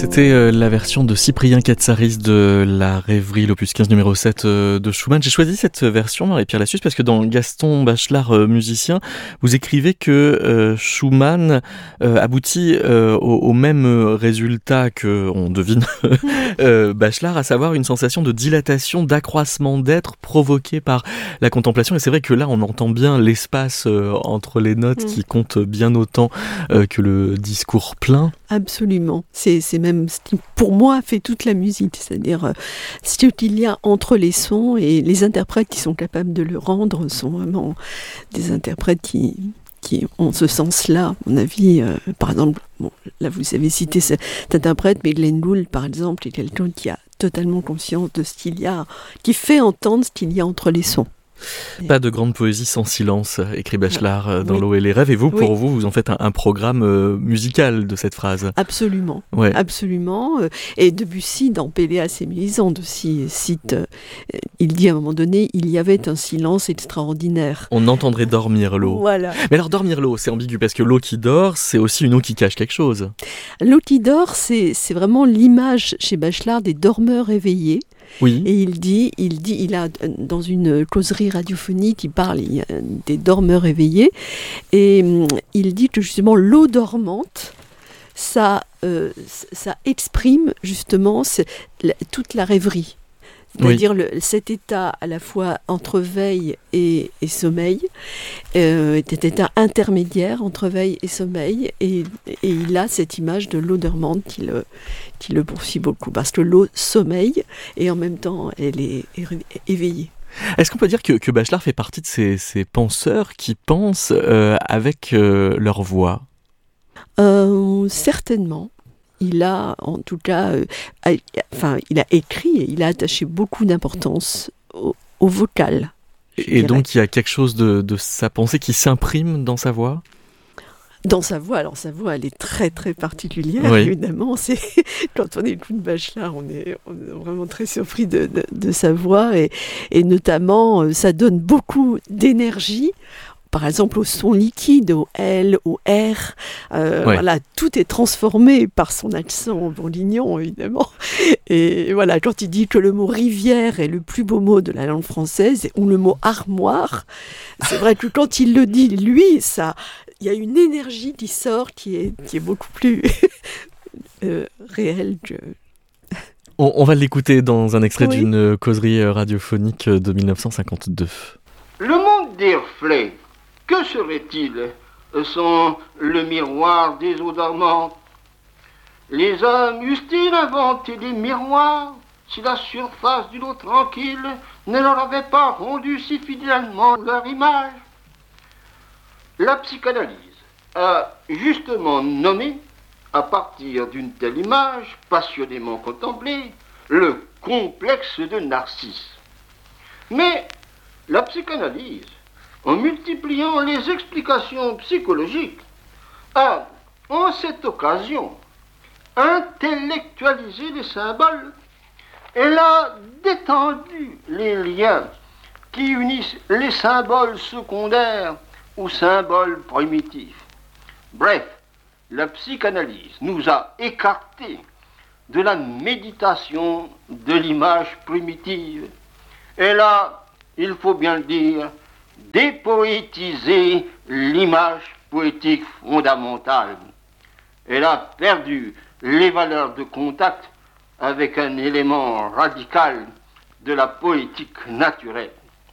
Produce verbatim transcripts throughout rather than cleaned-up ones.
C'était euh, la version de Cyprien Katsaris de la rêverie, l'opus quinze numéro sept euh, de Schumann. J'ai choisi cette version, Marie-Pierre Lassus, parce que dans Gaston Bachelard, euh, musicien, vous écrivez que euh, Schumann euh, aboutit euh, au, au même résultat que, on devine, euh, Bachelard, à savoir une sensation de dilatation, d'accroissement d'être provoquée par la contemplation. Et c'est vrai que là, on entend bien l'espace euh, entre les notes mmh. qui compte bien autant euh, que le discours plein. Absolument. C'est, c'est même ce qui, pour moi, fait toute la musique. C'est-à-dire euh, ce qu'il y a entre les sons et les interprètes qui sont capables de le rendre sont vraiment des interprètes qui, qui ont ce sens-là, à mon avis. Euh, par exemple, bon, là, vous avez cité cet interprète, mais Glenn Gould, par exemple, est quelqu'un qui a totalement conscience de ce qu'il y a, qui fait entendre ce qu'il y a entre les sons. Pas de grande poésie sans silence, écrit Bachelard euh, dans oui. L'eau et les rêves. Et vous, pour oui. vous, vous en faites un, un programme euh, musical de cette phrase. Absolument, ouais. absolument. Et Debussy, dans Péléas et Mélisande aussi, cite, euh, il dit à un moment donné, il y avait un silence extraordinaire. On entendrait dormir l'eau. Voilà. Mais alors dormir l'eau, c'est ambigu, parce que l'eau qui dort, c'est aussi une eau qui cache quelque chose. L'eau qui dort, c'est, c'est vraiment l'image chez Bachelard des dormeurs éveillés. Oui. Et il dit, il dit, il a dans une causerie radiophonique, il parle il y a des dormeurs éveillés, et hum, il dit que justement l'eau dormante, ça, euh, ça exprime justement la, toute la rêverie. C'est-à-dire oui. le, cet état à la fois entre veille et, et sommeil, euh, cet état intermédiaire entre veille et sommeil, et, et il a cette image de l'eau dormante qui le, qui le poursuit beaucoup, parce que l'eau sommeille et en même temps elle est éveillée. Est-ce qu'on peut dire que, que Bachelard fait partie de ces, ces penseurs qui pensent euh, avec euh, leur voix ? euh, Certainement. Il a, en tout cas, euh, a, enfin, il a écrit et il a attaché beaucoup d'importance au, au vocal. Et donc, il y a quelque chose de, de sa pensée qui s'imprime dans sa voix ? Dans sa voix, alors sa voix, elle est très très particulière, oui. évidemment. C'est, quand on écoute Bachelard, on est, on est vraiment très surpris de, de, de sa voix, et, et notamment, ça donne beaucoup d'énergie. Par exemple, au son liquide, au L, au R, euh, ouais. voilà, tout est transformé par son accent bourguignon, évidemment. Et voilà, quand il dit que le mot rivière est le plus beau mot de la langue française, ou le mot armoire, c'est vrai que quand il le dit, lui, ça, il y a une énergie qui sort qui est, qui est beaucoup plus euh, réelle que... On, on va l'écouter dans un extrait oui. d'une causerie radiophonique de dix-neuf cent cinquante-deux. Le monde des reflets, que serait-il sans le miroir des eaux dormantes ? Les hommes eussent-ils inventé des miroirs si la surface d'une eau tranquille ne leur avait pas rendu si fidèlement leur image ? La psychanalyse a justement nommé, à partir d'une telle image passionnément contemplée, le complexe de Narcisse. Mais la psychanalyse, en multipliant les explications psychologiques, a, en cette occasion, intellectualisé les symboles. Elle a détendu les liens qui unissent les symboles secondaires aux symboles primitifs. Bref, la psychanalyse nous a écartés de la méditation de l'image primitive. Elle a, il faut bien le dire, dépoétiser l'image poétique fondamentale. Elle a perdu les valeurs de contact avec un élément radical de la poétique naturelle.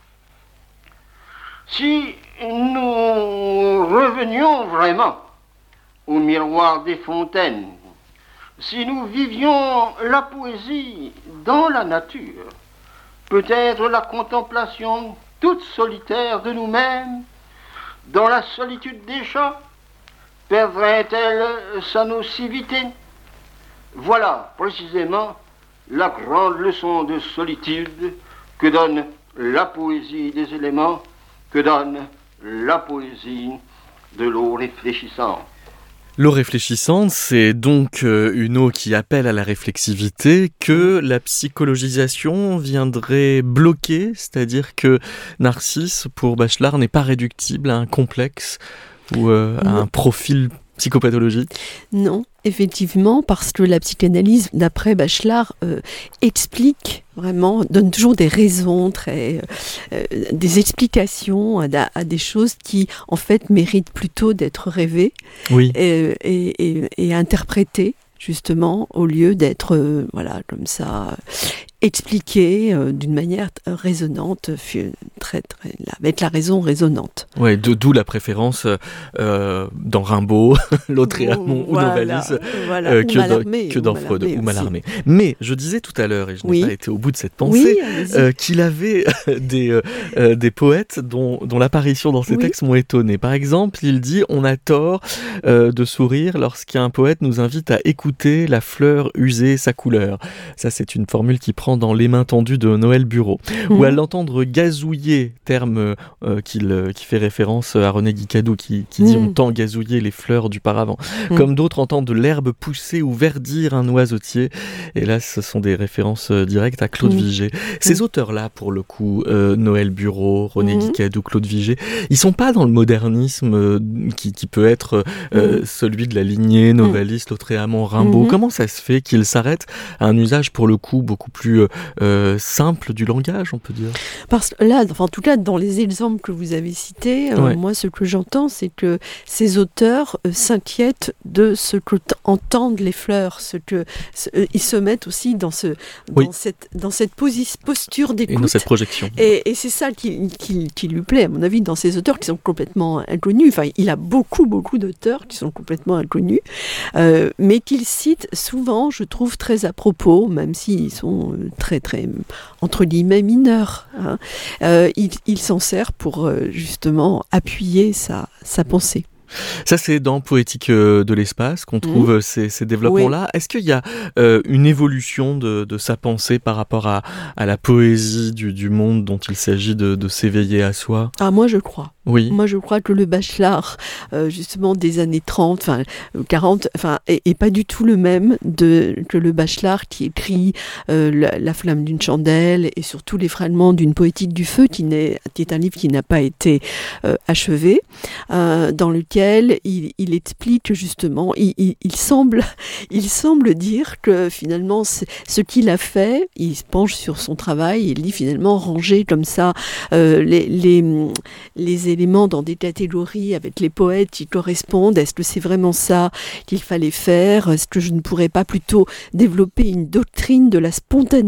Si nous revenions vraiment au miroir des fontaines, si nous vivions la poésie dans la nature, peut-être la contemplation toute solitaire de nous-mêmes, dans la solitude des champs, perdrait-elle sa nocivité ? Voilà précisément la grande leçon de solitude que donne la poésie des éléments, que donne la poésie de l'eau réfléchissante. L'eau réfléchissante, c'est donc une eau qui appelle à la réflexivité que la psychologisation viendrait bloquer, c'est-à-dire que Narcisse, pour Bachelard, n'est pas réductible à un complexe ou euh, à un profil psychopathologie ? Non, effectivement, parce que la psychanalyse, d'après Bachelard, euh, explique vraiment, donne toujours des raisons, très, euh, des explications à, à des choses qui, en fait, méritent plutôt d'être rêvées oui. et, et, et, et interprétées, justement, au lieu d'être, euh, voilà, comme ça, expliquées euh, d'une manière résonante, très, très, avec la raison résonante. Ouais, d'où la préférence euh, dans Rimbaud, Lautréamont ou voilà, Novalis voilà, euh, ou que, Mallarmé, dans, que dans ou Freud Mallarmé ou Mallarmé. Mais je disais tout à l'heure, et je n'ai oui. pas été au bout de cette pensée, oui, euh, qu'il avait des, euh, des poètes dont, dont l'apparition dans ses oui. textes m'ont étonné. Par exemple, il dit « On a tort euh, de sourire lorsqu'un poète nous invite à écouter la fleur user sa couleur ». Ça, c'est une formule qui prend dans Les Mains tendues de Noël Bureau. Mmh. Ou à l'entendre gazouiller, terme euh, qu'il, euh, qui fait référence à René Guicadou, qui, qui dit mmh. « On tend gazouiller les fleurs du paravent mmh. ». Comme d'autres entendent l'herbe pousser ou verdir un oiseautier. Et là, ce sont des références euh, directes à Claude mmh. Vigée. Ces mmh. auteurs-là, pour le coup, euh, Noël Bureau, René mmh. Guicadou, Claude Vigée, ils sont pas dans le modernisme euh, qui, qui peut être euh, mmh. celui de la lignée Novalis, Lautréamont, Rimbaud. Mmh. Comment ça se fait qu'ils s'arrêtent à un usage, pour le coup, beaucoup plus euh, simple du langage, on peut dire ? Parce que là, enfin, en tout cas, dans les exemples que vous avez cités, euh, ouais. moi, ce que j'entends, c'est que ces auteurs euh, s'inquiètent de ce que t- entendent les fleurs, ce que ce, euh, ils se mettent aussi dans ce, dans oui. cette, dans cette posi- posture d'écoute. Et dans cette projection. Et, et c'est ça qui, qui, qui lui plaît, à mon avis, dans ces auteurs qui sont complètement inconnus. Enfin, il a beaucoup, beaucoup d'auteurs qui sont complètement inconnus, euh, mais qu'il cite souvent, je trouve, très à propos, même s'ils sont très, très, entre guillemets, mineurs. Hein. Euh, il, il s'en sert pour, euh, justement, appuyer sa, sa pensée. Ça, c'est dans Poétique de l'espace qu'on trouve mmh. ces, ces développements-là. Oui. Est-ce qu'il y a euh, une évolution de, de sa pensée par rapport à, à la poésie du, du monde dont il s'agit de, de s'éveiller à soi ? Ah, moi, je crois. Oui. Moi, je crois que le Bachelard, euh, justement, des années trente, enfin, quarante, enfin, est, est pas du tout le même de, que le Bachelard qui écrit euh, la, la flamme d'une chandelle et surtout les fragments d'une poétique du feu, qui, n'est, qui est un livre qui n'a pas été euh, achevé, euh, dans lequel il, il explique justement, il, il, il, semble, il semble dire que finalement, ce qu'il a fait, il se penche sur son travail, il dit finalement ranger comme ça euh, les, les, les éléments dans des catégories avec les poètes qui correspondent. Est-ce que c'est vraiment ça qu'il fallait faire ? Est-ce que je ne pourrais pas plutôt développer une doctrine de la spontanéité ?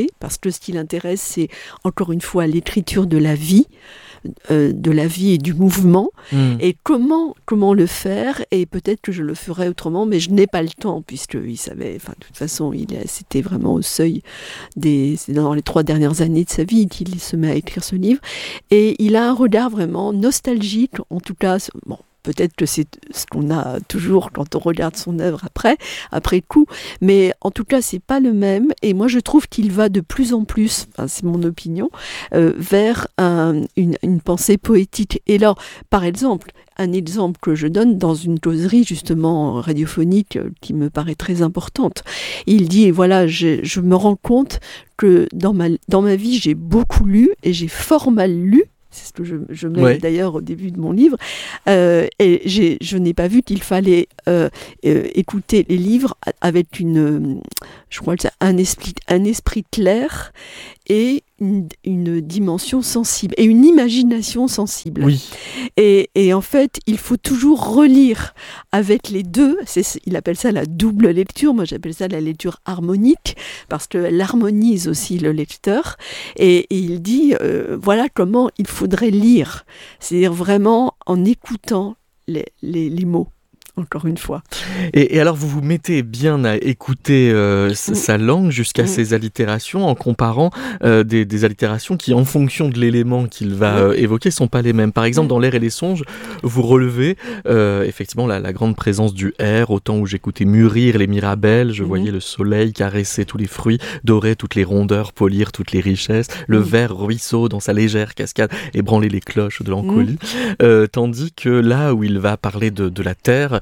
Parce que ce qui l'intéresse, c'est encore une fois l'écriture de la vie. Euh, de la vie et du mouvement, mmh. et comment, comment le faire, et peut-être que je le ferai autrement, mais je n'ai pas le temps, puisqu'il savait, enfin, de toute façon, il, c'était vraiment au seuil, des, c'est dans les trois dernières années de sa vie qu'il se met à écrire ce livre, et il a un regard vraiment nostalgique, en tout cas, bon, peut-être que c'est ce qu'on a toujours quand on regarde son œuvre après, après coup, mais en tout cas, c'est pas le même. Et moi, je trouve qu'il va de plus en plus, enfin, c'est mon opinion, euh, vers un, une, une pensée poétique. Et là, par exemple, un exemple que je donne dans une causerie justement radiophonique euh, qui me paraît très importante. Il dit, voilà, je, je me rends compte que dans ma, dans ma vie, j'ai beaucoup lu et j'ai fort mal lu. C'est ce que je, je mets ouais. d'ailleurs au début de mon livre, euh, et j'ai, je n'ai pas vu qu'il fallait euh, euh, écouter les livres avec une, je crois que c'est un esprit, un esprit clair et une, une dimension sensible et une imagination sensible. Oui. Et, et en fait, il faut toujours relire avec les deux. C'est, il appelle ça la double lecture. Moi, j'appelle ça la lecture harmonique parce qu'elle harmonise aussi le lecteur. Et, et il dit, euh, voilà comment il faudrait lire. C'est-à-dire vraiment en écoutant les, les, les mots. Encore une fois. Et, et alors, vous vous mettez bien à écouter euh, mmh. sa langue jusqu'à mmh. ses allitérations en comparant euh, des, des allitérations qui, en fonction de l'élément qu'il va mmh. euh, évoquer, sont pas les mêmes. Par exemple, mmh. dans L'air et les songes, vous relevez euh, effectivement la, la grande présence du R. Au temps où j'écoutais mûrir les mirabelles, je mmh. voyais le soleil caresser tous les fruits, dorer toutes les rondeurs, polir toutes les richesses, le mmh. vert ruisseau dans sa légère cascade, ébranler les cloches de l'encolie. Mmh. Euh, tandis que là où il va parler de, de la terre,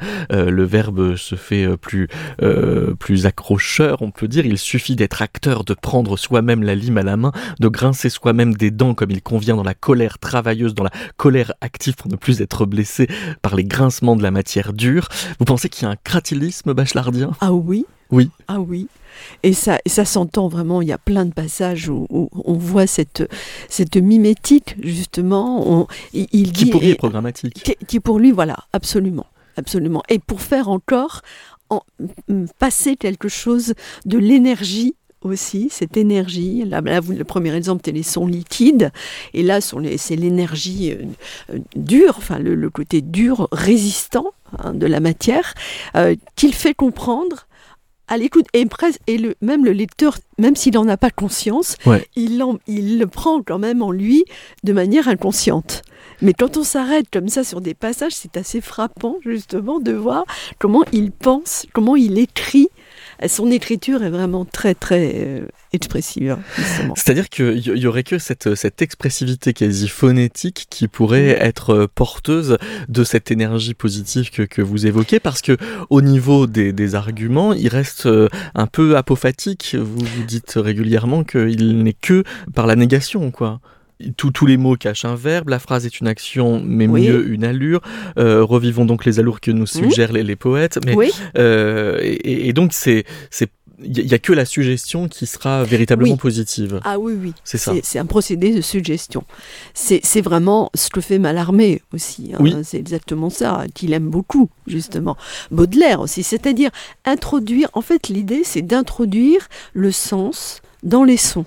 euh, le verbe se fait euh, plus, euh, plus accrocheur, on peut dire. Il suffit d'être acteur, de prendre soi-même la lime à la main, de grincer soi-même des dents comme il convient dans la colère travailleuse, dans la colère active pour ne plus être blessé par les grincements de la matière dure. Vous pensez qu'il y a un cratilisme bachelardien ? Ah oui. Oui. Ah oui. Et ça, et ça s'entend vraiment, il y a plein de passages où, où on voit cette, cette mimétique, justement. On, il, il qui dit, pour lui et, est programmatique. Qui, qui pour lui, voilà, absolument. absolument. Et pour faire encore en, passer quelque chose de l'énergie aussi, cette énergie. Là, là vous, le premier exemple, c'est les sons liquides. Et là, sont les, c'est l'énergie euh, dure, enfin le, le côté dur, résistant hein, de la matière, euh, qu'il fait comprendre à l'écoute, et, presque, et le, même le lecteur, même s'il n'en a pas conscience, ouais. il, en, il le prend quand même en lui de manière inconsciente. Mais quand on s'arrête comme ça sur des passages, c'est assez frappant justement de voir comment il pense, comment il écrit. Son écriture est vraiment très très euh, expressive. Justement. C'est-à-dire qu'il y aurait que cette, cette expressivité quasi phonétique qui pourrait mmh. être porteuse de cette énergie positive que, que vous évoquez, parce que au niveau des, des arguments, il reste un peu apophatique. Vous vous dites régulièrement qu'il n'est que par la négation, quoi. Tous, tous les mots cachent un verbe, la phrase est une action, mais oui. mieux une allure. Euh, revivons donc les allures que nous suggèrent mmh. les, les poètes. Mais, oui. euh, et, et donc, c'est... c'est il n'y a que la suggestion qui sera véritablement oui. positive. Ah oui, oui. C'est ça. C'est, c'est un procédé de suggestion. C'est, c'est vraiment ce que fait Mallarmé aussi. Hein. Oui. C'est exactement ça, qu'il aime beaucoup, justement. Baudelaire aussi, c'est-à-dire introduire... En fait, l'idée, c'est d'introduire le sens dans les sons.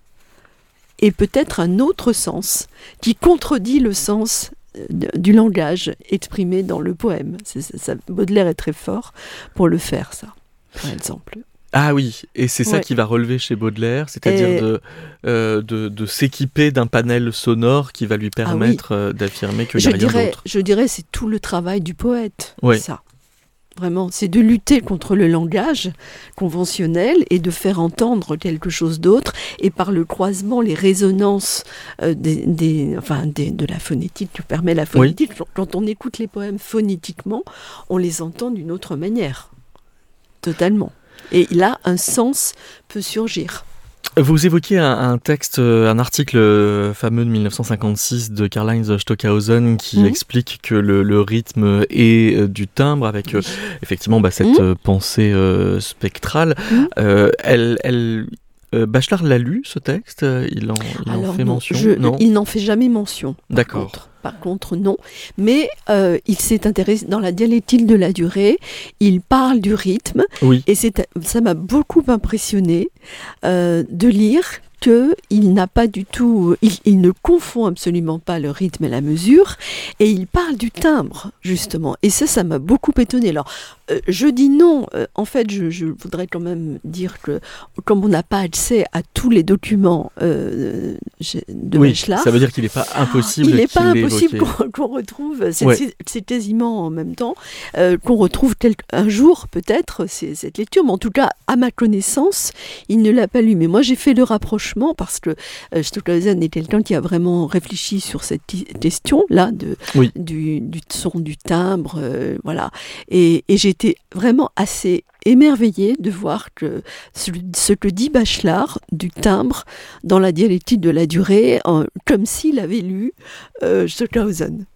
Et peut-être un autre sens qui contredit le sens du langage exprimé dans le poème. C'est, ça, Baudelaire est très fort pour le faire, ça, par exemple. Ah oui, et c'est ça ouais. qui va relever chez Baudelaire, c'est-à-dire et... de, euh, de, de s'équiper d'un panel sonore qui va lui permettre ah oui. d'affirmer qu'il n'y a rien dirais, d'autre. Je dirais c'est tout le travail du poète, ouais. ça. Vraiment, c'est de lutter contre le langage conventionnel et de faire entendre quelque chose d'autre. Et par le croisement, les résonances euh, des, des, enfin, des, de la phonétique, que permet la phonétique, oui. quand on écoute les poèmes phonétiquement, on les entend d'une autre manière. Totalement. Et là, un sens peut surgir. Vous évoquez un, un texte, un article fameux de dix-neuf cent cinquante-six de Karl-Heinz Stockhausen qui mmh. explique que le, le rythme est euh, du timbre avec oui. euh, effectivement bah, cette mmh. pensée euh, spectrale. Mmh. Euh, elle, elle, euh, Bachelard l'a lu ce texte ? Il en, il Alors, en fait non, mention je, non Il n'en fait jamais mention. Par D'accord. Contre. Par contre, non. Mais euh, il s'est intéressé dans la dialectique de la durée. Il parle du rythme. Oui. Et c'est, ça m'a beaucoup impressionné euh, de lire qu'il n'a pas du tout... Il, il ne confond absolument pas le rythme et la mesure. Et il parle du timbre, justement. Et ça, ça m'a beaucoup étonnée. Alors, euh, je dis non. Euh, en fait, je, je voudrais quand même dire que comme on n'a pas accès à tous les documents euh, de oui, Bachelard... ça veut dire qu'il n'est pas impossible Il n'est pas qu'il impossible qu'on, qu'on retrouve... C'est, ouais. c'est, c'est quasiment en même temps euh, qu'on retrouve quelque, un jour, peut-être, c'est, cette lecture. Mais en tout cas, à ma connaissance, il ne l'a pas lu. Mais moi, j'ai fait le rapprochement parce que euh, Stockhausen est quelqu'un qui a vraiment réfléchi sur cette question-là de, oui. du, du son, du timbre, euh, voilà. Et, et j'étais vraiment assez émerveillée de voir que ce, ce que dit Bachelard du timbre dans la dialectique de la durée, en, comme s'il avait lu euh, Stockhausen.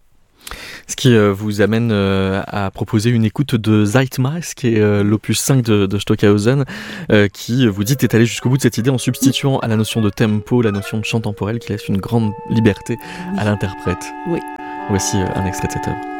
Ce qui euh, vous amène euh, à proposer une écoute de Zeitmaß, qui est euh, l'opus cinq de, de Stockhausen, euh, qui, vous dites, est allé jusqu'au bout de cette idée en substituant à la notion de tempo la notion de chant temporel qui laisse une grande liberté oui. à l'interprète. Oui. Voici euh, un extrait de cette œuvre.